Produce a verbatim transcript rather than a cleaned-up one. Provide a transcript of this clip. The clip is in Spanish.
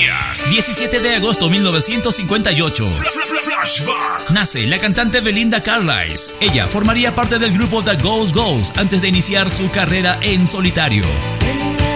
días. diecisiete de agosto de mil novecientos cincuenta y ocho. Flashback. Nace la cantante Belinda Carlisle. Ella formaría parte del grupo The Ghost Ghost antes de iniciar su carrera en solitario.